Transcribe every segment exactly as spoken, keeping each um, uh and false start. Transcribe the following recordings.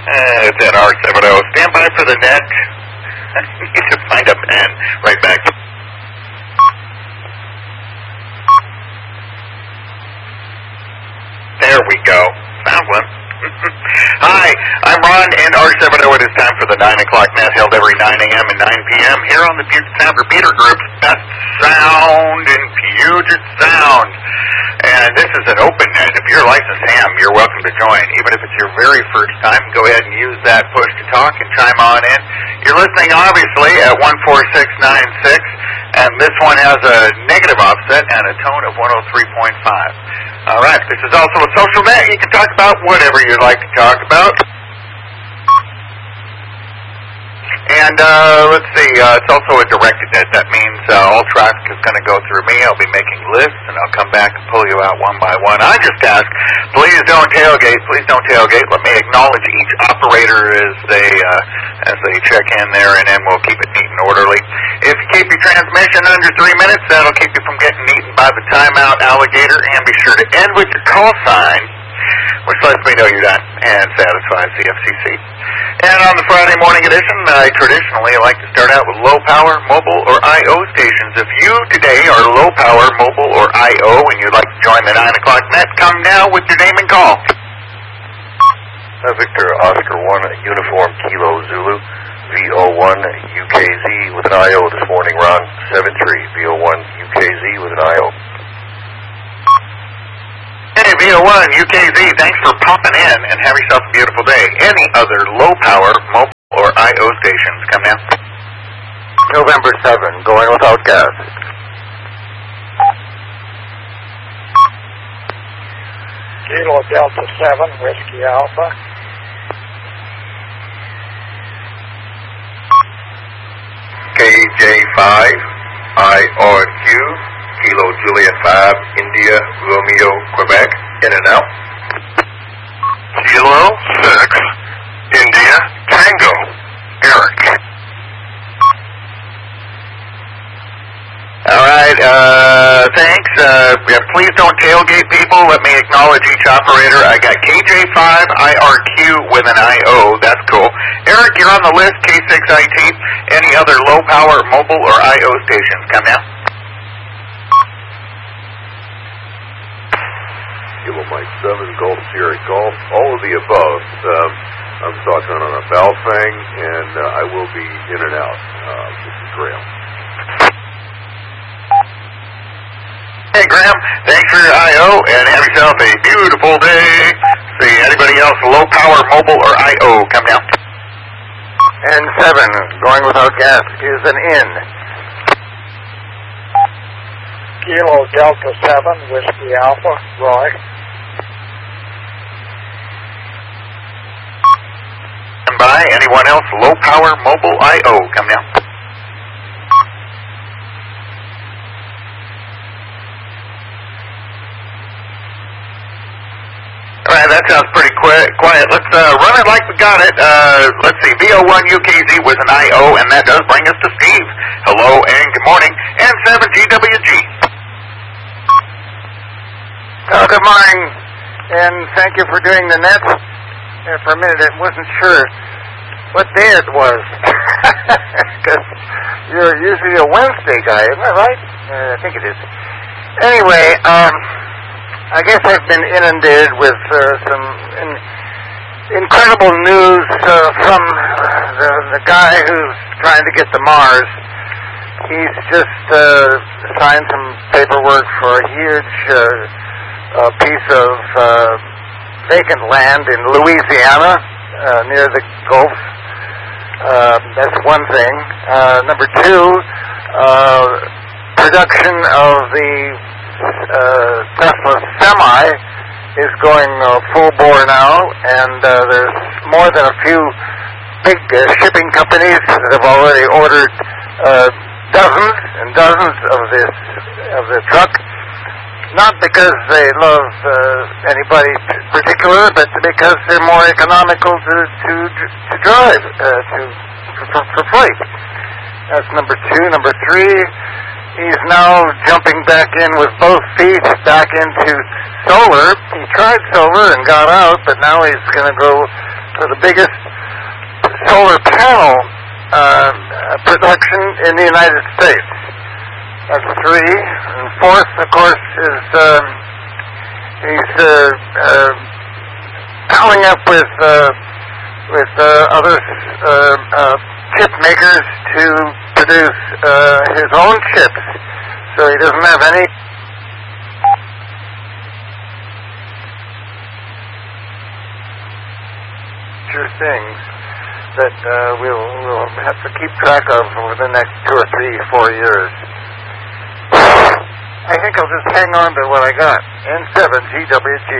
Uh, it's at R seventy. Stand by for the net. Need to find a pen. Right back. There we go. Found one. Hi, I'm Ron and R seventy. It is time for the nine o'clock net, held every nine a m and nine p m here on the Puget Sound Repeater Group's best sound in Puget Sound. And this is an open net. If you're a licensed ham, you're welcome to join. Even if it's your very first time, go ahead and use that push to talk and chime on in. You're listening, obviously, at one four six nine six, and this one has a negative offset and a tone of one oh three point five. All right, this is also a social net. You can talk about whatever you'd like to talk about. And uh, let's see, uh, it's also a directed net. That means uh, all traffic is going to go through me. I'll be making lists, and I'll come back and pull you out one by one. I just ask, please don't tailgate. Please don't tailgate. Let me acknowledge each operator as they uh, as they check in there, and then we'll keep it neat and orderly. If you keep your transmission under three minutes, that'll keep you from getting eaten by the timeout alligator. And be sure to end with your call sign, which lets me know you're done and satisfies the F C C. And on the Friday morning edition, I traditionally like to start out with low-power, mobile, or I O stations. If you today are low-power, mobile, or I O, and you'd like to join the nine o'clock net, come now with your name and call. Uh, Victor Oscar one, Uniform Kilo Zulu, V O one U K Z with an I O this morning, Ron, seven three, V O one U K Z with an I O. Hey, V O one U K Z, thanks for popping in, and have yourself a beautiful day. Any other low-power, mobile, or I O stations come in? November seven, going without gas. Kilo Delta seven, Whiskey Alpha. K J five, I R Q, Kilo Juliet five, India, Romeo, Quebec, in and out. Kilo six, India, Tango, Eric. All right, uh, thanks. Uh, yeah, please don't tailgate people. Let me acknowledge each operator. I got K J five, I R Q with an I O. That's cool. Eric, you're on the list, K six I T. Any other low-power, mobile, or I O stations? Come now. Kilo Mike seven, Golf Sierra Golf, all of the above. Um, I'm talking on a Balfang, and uh, I will be in and out. Uh, this is Graham. Hey, Graham, thanks for your I O, and have yourself a beautiful day. See, anybody else, low-power, mobile, or I O, come down. N seven, going without gas, is an N. Kilo Delta seven, Whiskey Alpha, Roy. And by anyone else, low-power, mobile, I O, come down. All right, that sounds pretty quiet. quiet. Let's uh, run it like we got it. Uh, let's see, V O one U K Z with an I O, and that does bring us to Steve. Hello and good morning. And seven T W G. Uh, good morning, and thank you for doing the net. Uh, for a minute, I wasn't sure what day it was. Because you're usually a Wednesday guy, isn't that right? Uh, I think it is. Anyway, um... I guess I've been inundated with uh, some in, incredible news uh, from the, the guy who's trying to get to Mars. He's just uh, signed some paperwork for a huge uh, uh, piece of uh, vacant land in Louisiana uh, near the Gulf. Uh, that's one thing. Uh, number two, uh, production of the Uh, Tesla Semi is going uh, full bore now, and uh, there's more than a few big uh, shipping companies that have already ordered uh, dozens and dozens of this of the truck. Not because they love uh, anybody particular, but because they're more economical to to, to drive uh, to for, for freight. That's number two. Number three. He's now jumping back in with both feet back into solar. He tried solar and got out, but now he's going to go for the biggest solar panel uh, production in the United States. That's three. And fourth, of course, is um, he's uh, uh, palling up with uh, with uh, other uh, uh, chip makers to produce uh, his own chips, so he doesn't have any things that uh, we'll, we'll have to keep track of over the next two or three, four years. I think I'll just hang on to what I got. N seven G W G.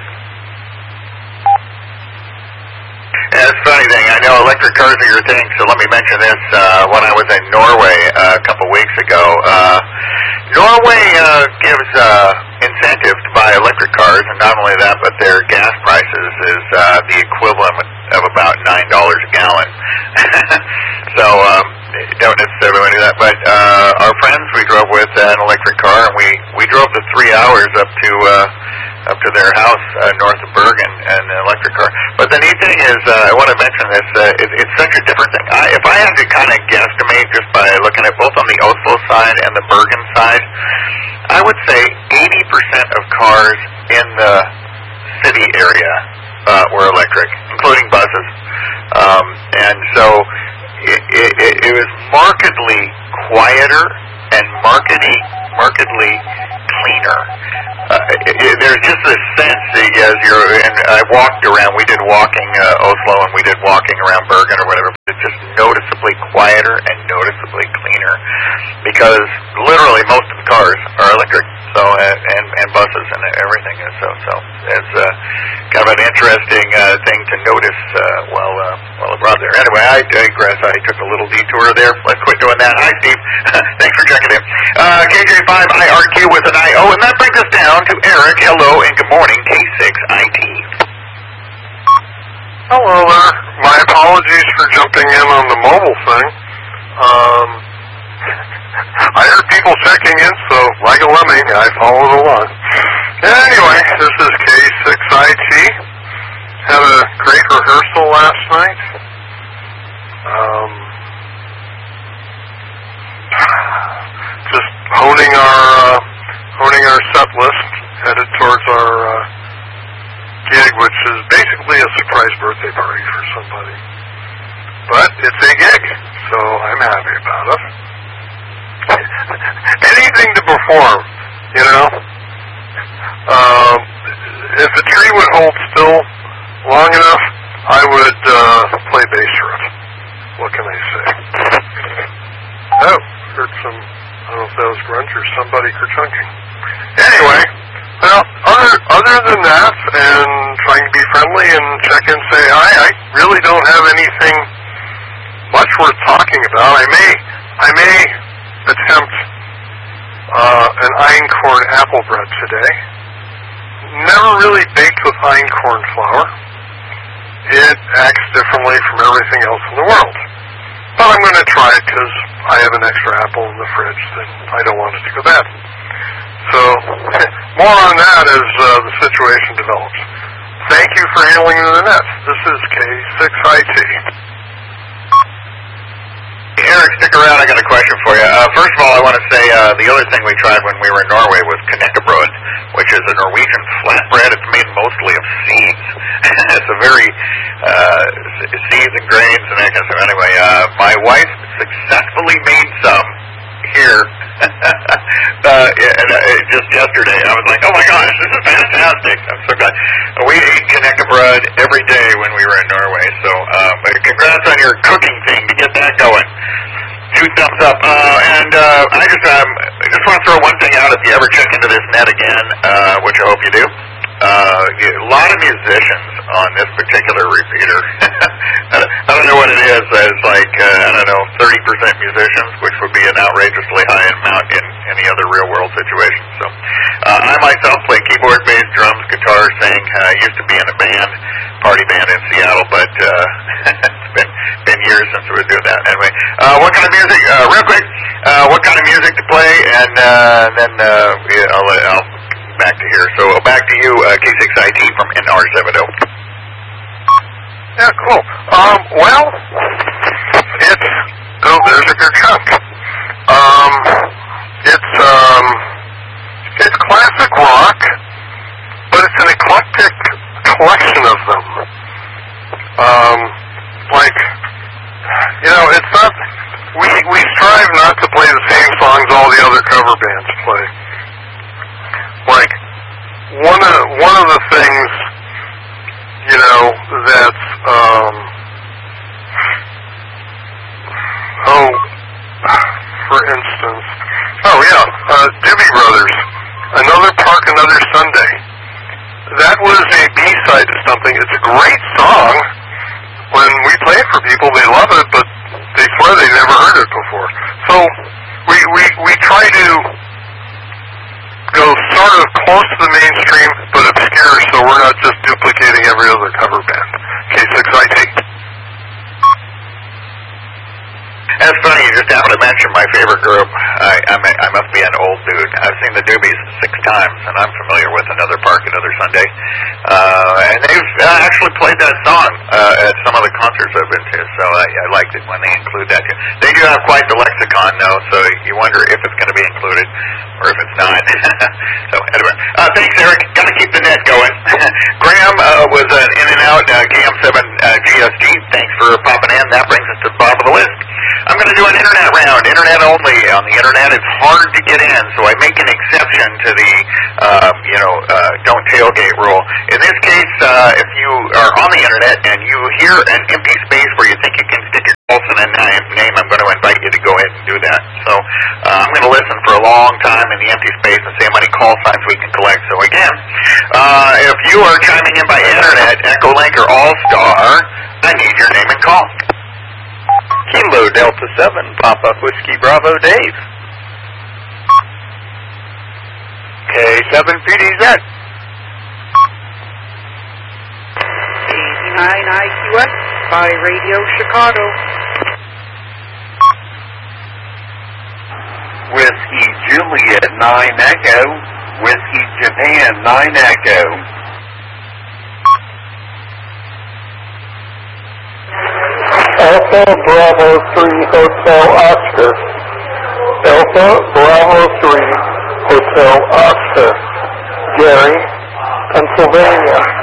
Yeah, it's a funny thing. I know electric cars are your thing, so let me mention this. Uh, when I was in Norway uh, a couple weeks ago, uh, Norway uh, gives uh, incentive to buy electric cars, and not only that, but their gas prices is uh, the equivalent of about nine dollars a gallon. So um, don't necessarily want to do that. But uh, our friends we drove with uh, an electric car, and we, we drove the three hours up to uh, up to their house uh, north of Bergen in an electric car. But the neat thing is, uh, I want to mention this, uh, it, it's such a different thing. I, if I had to kind of guesstimate just by looking at both on the Oslo side and the Bergen side, I would say eighty percent of cars in the city area uh, were electric, including buses. Um, and so it, it, it was markedly quieter and markedly, markedly cleaner. Uh, it, it, there's just this sense that as you're, and I walked around, we did walking uh, Oslo and we did walking around Bergen or whatever, but it's just noticeably quieter and noticeably cleaner because literally most of the cars are electric, so uh, and, and buses and everything. And so, so it's uh, kind of an interesting uh, thing to notice uh, while, uh, while abroad there. Anyway, I digress. I took a little detour there. Let's quit doing that. Hi, Steve. Thanks for checking in. Uh, K J five I R Q with an I O, and that brings us down to Eric. Hello and good morning, K six I T. Hello there. My apologies for jumping in on the mobile thing. Um, I heard people checking in, so like a lemming, I followed along. Anyway, this is K six I T. Had a great rehearsal last night. Um, just honing our uh, honing our set list, headed towards our uh, gig, which is basically a surprise birthday party for somebody. But it's a gig, so I'm happy about it. Anything to perform, you know. Um, if a tree would hold still long enough, I would uh, play bass for it. What can I say? Oh, heard some, I don't know if that was grunge or somebody kerchunking. Anyway, well, other, other than that, and trying to be friendly and check in, say hi, I really don't have anything much worth talking about. I may, I may attempt uh, an einkorn apple bread today. Never really baked with einkorn flour. It acts differently from everything else in the world. But I'm going to try it because I have an extra apple in the fridge that I don't want it to go bad. So, more on that as uh, the situation develops. Thank you for handling the net. This is K six I T. Eric, stick around. I got a question for you. Uh, first of all, I want to say uh, the other thing we tried when we were in Norway was knekkebrød, which is a Norwegian flatbread. It's made mostly of seeds. It's a very uh, seeds and grains and that kind of stuff. Anyway, uh, my wife successfully made some here uh, and, uh, just yesterday. I was like, oh my gosh, this is fantastic. I'm so glad. We ate knekkebrød every day when we were in Norway. So uh, congrats on your cooking thing to get that going. Two thumbs up. Uh, and uh, I just um, I just want to throw one thing out. If you ever check into this net again, uh, which I hope you do, uh, a lot of musicians on this particular repeater. I don't know what it is. It's like, uh, I don't know, thirty percent musicians, which would be an outrageously high amount in any other real-world situation. So uh, I myself play keyboard, bass, drums, guitar, sing. I uh, used to be in a band, party band in Seattle, but uh, it's been been years since we were doing that. Anyway, uh, what kind of music, uh, real quick, uh, what kind of music to play, and uh, then uh, yeah, I'll, I'll back to here. So back to you, uh, K six I T from N R seventy. Yeah, cool. Um, well, it's, oh, there's a good chunk. Um, it's, um, it's classic rock, but it's an eclectic collection of them. Um, like, you know, it's not, we, we strive not to play the same songs all the other cover bands play. Like, one of, one of the things, you know, that's, um, oh, for instance, oh yeah, uh, Doobie Brothers, Another Park, Another Sunday. That was a B-side to something. It's a great song. When we play it for people, they love it, but they swear they never heard it before. So we, we, we try to go sort of close to the mainstream, but obscure, so we're not just duplicating every other cover band. K six I T. That's funny, you just happened to mention my favorite group. I, I'm a, I must be an old dude. I've seen the Doobies six times, and I'm familiar with Another Park, Another Sunday. Uh, and they've uh, actually played that song uh, at some of the concerts I've been to, so I, I liked it when they include that. They do have quite the lexicon, though, so you wonder if it's going to be included or if it's not. So anyway, uh, thanks, Eric. Got to keep the net going. Graham uh, was an in and out uh, K M seven uh, G S G. Thanks for popping in. That brings us to the bottom of the list. I'm going to do an internet round, internet only. On the internet, it's hard to get in, so I make an exception to the, uh, you know, uh, don't tailgate rule. In this case, uh, if you are on the internet and you hear an empty space where you think you can stick your pulse in a name, I'm going to invite you to go ahead and do that. So uh, I'm going to listen for a long time in the empty space and see how many call signs we can collect. So again, uh, if you are chiming in by internet, Echolink or All-Star, I need your name and call. Kilo Delta seven, Papa Whiskey Bravo Dave. K seven P D Z. eighty-nine I Q S by Radio Chicago. Whiskey Juliet nine Echo, Whiskey Japan nine Echo. Alpha Bravo three Hotel Oscar. Alpha Bravo three Hotel Oscar. Gary, Pennsylvania.